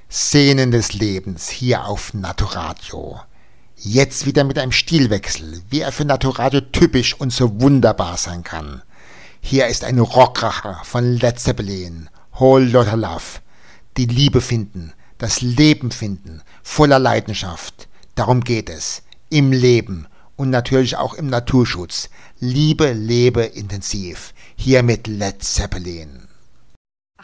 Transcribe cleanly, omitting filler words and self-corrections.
Szenen des Lebens hier auf Naturadio. Jetzt wieder mit einem Stilwechsel, wie er für Naturadio typisch und so wunderbar sein kann. Hier ist ein Rockracher von Led Zeppelin, Whole Lotta Love. Die Liebe finden, das Leben finden, voller Leidenschaft. Darum geht es. Im Leben und natürlich auch im Naturschutz. Liebe, lebe intensiv. Hier mit Led Zeppelin.